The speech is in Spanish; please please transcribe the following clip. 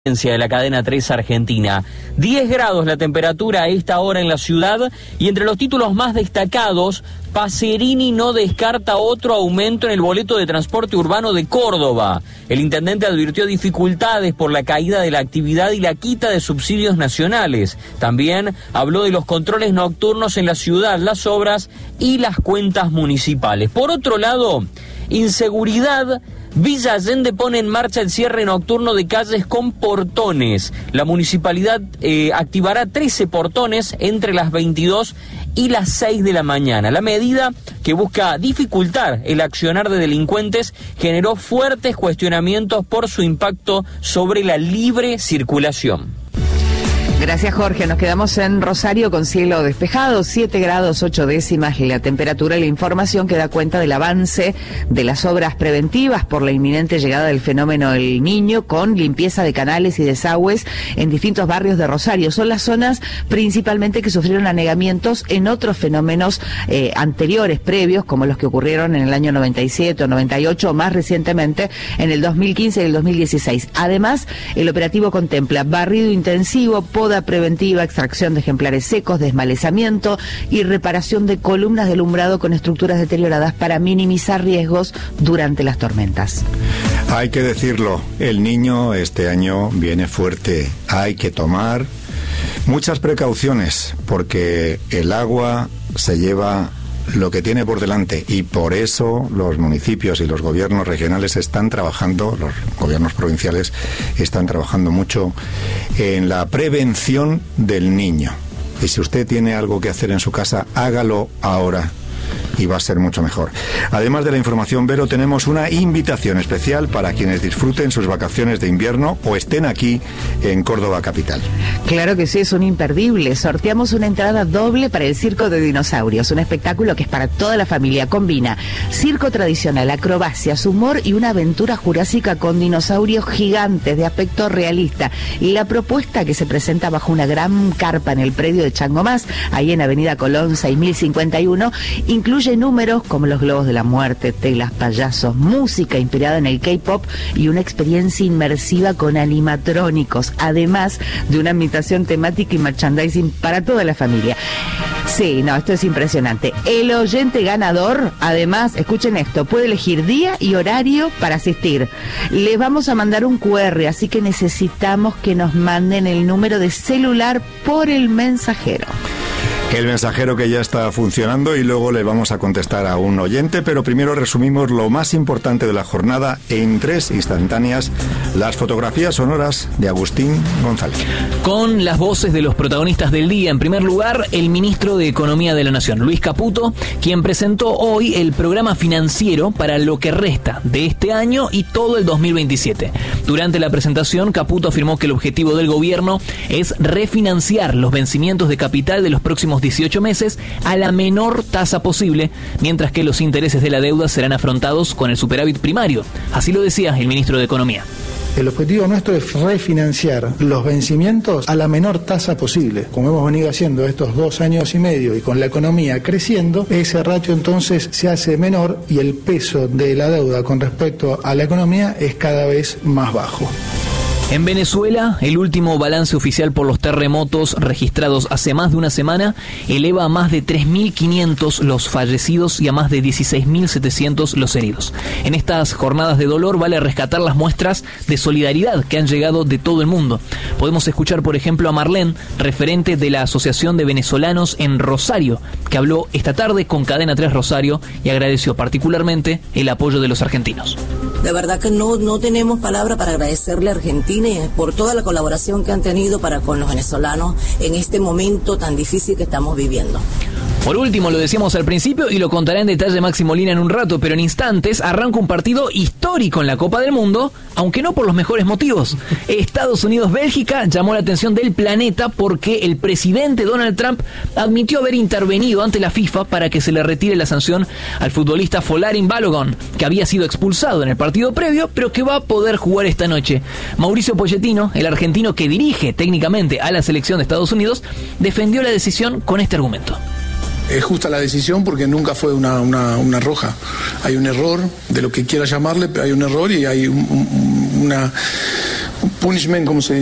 de la cadena 3 Argentina. 10 grados la temperatura a esta hora en la ciudad y entre los títulos más destacados, Pacerini no descarta otro aumento en el boleto de transporte urbano de Córdoba. El intendente advirtió dificultades por la caída de la actividad y la quita de subsidios nacionales. También habló de los controles nocturnos en la ciudad, las obras y las cuentas municipales. Por otro lado, inseguridad. Villa Allende pone en marcha el cierre nocturno de calles con portones. La municipalidad activará 13 portones entre las 22 y las 6 de la mañana. La medida, que busca dificultar el accionar de delincuentes, generó fuertes cuestionamientos por su impacto sobre la libre circulación. Gracias, Jorge. Nos quedamos en Rosario con cielo despejado, 7 grados 8 décimas la temperatura y la información que da cuenta del avance de las obras preventivas por la inminente llegada del fenómeno El Niño, con limpieza de canales y desagües en distintos barrios de Rosario. Son las zonas principalmente que sufrieron anegamientos en otros fenómenos anteriores, previos, como los que ocurrieron en el año 97 o 98, o más recientemente en el 2015 y el 2016. Además, el operativo contempla barrido intensivo, poda preventiva, extracción de ejemplares secos, desmalezamiento y reparación de columnas de alumbrado con estructuras deterioradas para minimizar riesgos durante las tormentas. Hay que decirlo, El Niño este año viene fuerte. Hay que tomar muchas precauciones porque el agua se lleva lo que tiene por delante, y por eso los municipios y los gobiernos regionales están trabajando, los gobiernos provinciales están trabajando mucho en la prevención del niño. Y si usted tiene algo que hacer en su casa, hágalo ahora y va a ser mucho mejor. Además de la información, Vero, tenemos una invitación especial para quienes disfruten sus vacaciones de invierno o estén aquí en Córdoba capital. Claro que sí, es un imperdible. Sorteamos una entrada doble para el Circo de Dinosaurios, un espectáculo que es para toda la familia. Combina circo tradicional, acrobacias, humor y una aventura jurásica con dinosaurios gigantes de aspecto realista. Y la propuesta, que se presenta bajo una gran carpa en el predio de Changomás, ahí en Avenida Colón 6051, incluye números como los globos de la muerte, telas, payasos, música inspirada en el K-pop y una experiencia inmersiva con animatrónicos, además de una ambientación temática y merchandising para toda la familia. Sí, no, esto es impresionante. El oyente ganador, además, escuchen esto, puede elegir día y horario para asistir. Les vamos a mandar un QR, así que necesitamos que nos manden el número de celular por el mensajero. El mensajero que ya está funcionando, y luego le vamos a contestar a un oyente, pero primero resumimos lo más importante de la jornada en 3 instantáneas, las fotografías sonoras de Agustín González. Con las voces de los protagonistas del día. En primer lugar, el ministro de Economía de la Nación, Luis Caputo, quien presentó hoy el programa financiero para lo que resta de este año y todo el 2027. Durante la presentación, Caputo afirmó que el objetivo del gobierno es refinanciar los vencimientos de capital de los próximos 18 meses a la menor tasa posible, mientras que los intereses de la deuda serán afrontados con el superávit primario. Así lo decía el ministro de Economía. El objetivo nuestro es refinanciar los vencimientos a la menor tasa posible. Como hemos venido haciendo estos 2 años y medio y con la economía creciendo, ese ratio entonces se hace menor y el peso de la deuda con respecto a la economía es cada vez más bajo. En Venezuela, el último balance oficial por los terremotos registrados hace más de una semana eleva a más de 3.500 los fallecidos y a más de 16.700 los heridos. En estas jornadas de dolor vale rescatar las muestras de solidaridad que han llegado de todo el mundo. Podemos escuchar, por ejemplo, a Marlene, referente de la Asociación de Venezolanos en Rosario, que habló esta tarde con Cadena 3 Rosario y agradeció particularmente el apoyo de los argentinos. De verdad que no tenemos palabra para agradecerle a Argentina por toda la colaboración que han tenido para con los venezolanos en este momento tan difícil que estamos viviendo. Por último, lo decíamos al principio y lo contará en detalle Maxi Molina en un rato, pero en instantes arranca un partido histórico en la Copa del Mundo, aunque no por los mejores motivos. Estados Unidos-Bélgica llamó la atención del planeta porque el presidente Donald Trump admitió haber intervenido ante la FIFA para que se le retire la sanción al futbolista Folarin Balogun, que había sido expulsado en el partido previo, pero que va a poder jugar esta noche. Mauricio Pochettino, el argentino que dirige técnicamente a la selección de Estados Unidos, defendió la decisión con este argumento. Es justa la decisión porque nunca fue una roja. Hay un error, de lo que quiera llamarle, pero hay un error y hay una punishment, como se